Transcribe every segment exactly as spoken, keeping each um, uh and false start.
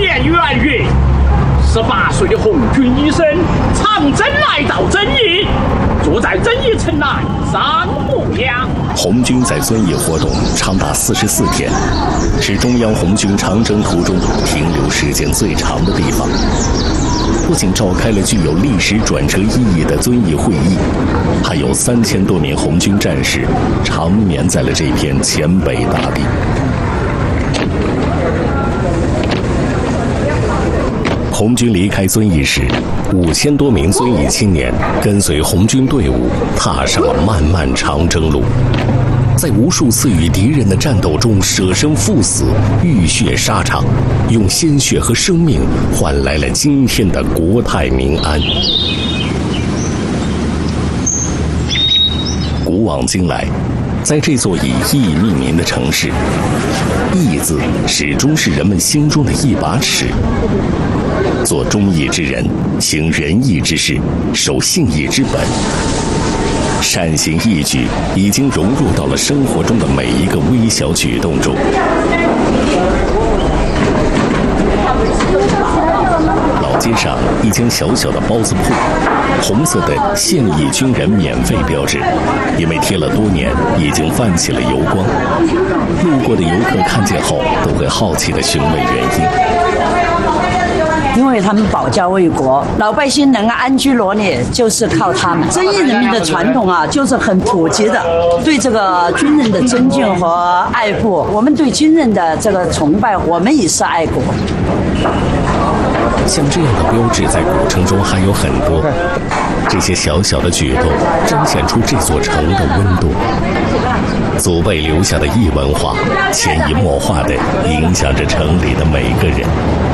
年元月，十八岁的红军医生长征来到遵义，住在遵义城内三木崖。 红军在遵义活动长达四十四天，是中央红军长征途中停留时间最长的地方。不仅召开了具有历史转折意义的遵义会议，还有三千多名红军战士长眠在了这片黔北大地。红军离开遵义时，五千多名遵义青年跟随红军队伍踏上了漫漫长征路，在无数次与敌人的战斗中舍生赴死，浴血沙场，用鲜血和生命换来了今天的国泰民安。古往今来，在这座以义命名的城市，义字始终是人们心中的一把尺。做忠义之人，行仁义之事，守信义之本，善行义举已经融入到了生活中的每一个微小举动中。老街上一间小小的包子铺，红色的现役军人免费标志，因为贴了多年，已经泛起了油光。路过的游客看见后，都会好奇地询问原因。 因为他们保家卫国，老百姓能安居乐业，就是靠他们。遵义人民的传统啊，就是很普及的，对这个军人的尊敬和爱护。我们对军人的这个崇拜，我们也是爱国。 像这样的标志在古城中还有很多，这些小小的举动彰显出这座城的温度。祖辈留下的义文化，潜移默化地影响着城里的每个人。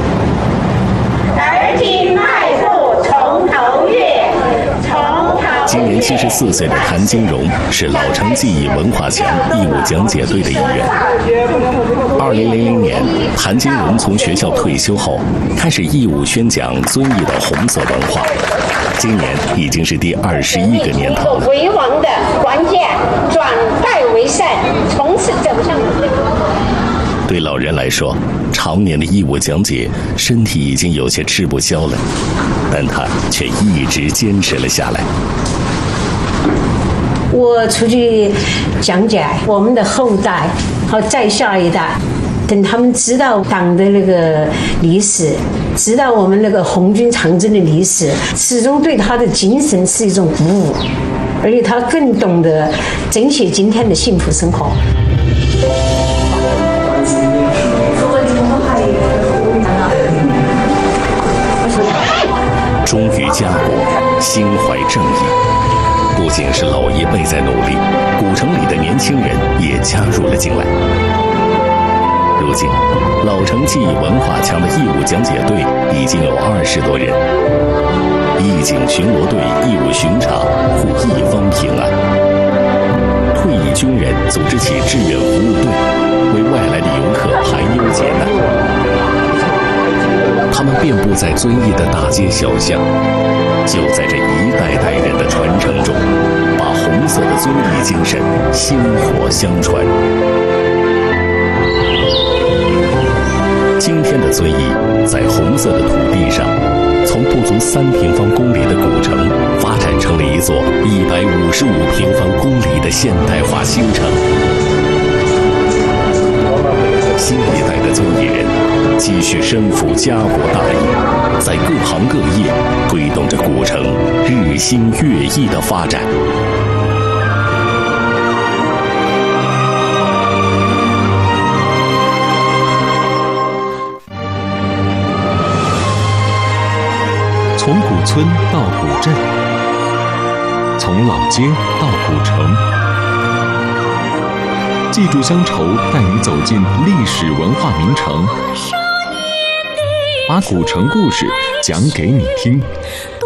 儿听迈步从头越，从头。 今年七十四岁的谭金荣是老城记忆文化墙义务讲解队的一员。二零零零年，谭金荣从学校退休后，开始义务宣讲遵义的红色文化。今年已经是第二十一个年头了。 为王的关键，转败为胜，从此走上。 对老人来说，常年的义务讲解，身体已经有些吃不消了，但他却一直坚持了下来。 我出去讲解，我们的后代和再下一代，等他们知道党的那个历史，知道我们那个红军长征的历史，始终对他的精神是一种鼓舞，而且他更懂得珍惜今天的幸福生活。 忠于家国，心怀正义。不仅是老一辈在努力，古城里的年轻人也加入了进来。如今，老城记忆文化墙的义务讲解队已经有二十多人。义警巡逻队义务巡查，护一方平安。退役军人组织起志愿服务队，为外来的游客排忧解难。他们遍布在遵义的大街小巷，就在这一代代人的传承中，把红色的遵义精神薪火相传。今天的遵义，在红色的土地上，从不足三平方公里的古城，发展成了一座一百五十五平方公里的现代化新城。新一代的遵义人继续身负家国大义，在各行各业推动着古城日新月异的发展。 从古村到古镇，从老街到古城，记住乡愁，带你走进历史文化名城，把古城故事讲给你听。